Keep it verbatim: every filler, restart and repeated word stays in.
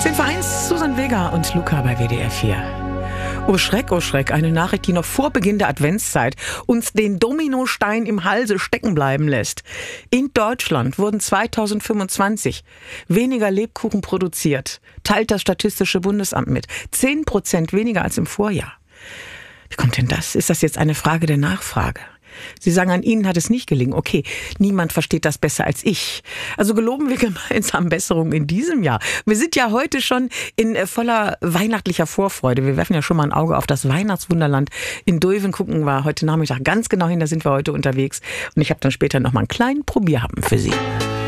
zehn vor eins, Susan Vega und Luca bei W D R vier. Oh Schreck, oh Schreck, eine Nachricht, die noch vor Beginn der Adventszeit uns den Dominostein im Halse stecken bleiben lässt. In Deutschland wurden zweitausendfünfundzwanzig weniger Lebkuchen produziert, teilt das Statistische Bundesamt mit. Zehn Prozent weniger als im Vorjahr. Wie kommt denn das? Ist das jetzt eine Frage der Nachfrage? Sie sagen, an Ihnen hat es nicht gelingen. Okay, niemand versteht das besser als ich. Also geloben wir gemeinsam Besserung in diesem Jahr. Wir sind ja heute schon in voller weihnachtlicher Vorfreude. Wir werfen ja schon mal ein Auge auf das Weihnachtswunderland in Döven. Gucken wir heute Nachmittag ganz genau hin, da sind wir heute unterwegs. Und ich habe dann später noch mal einen kleinen Probierhappen für Sie.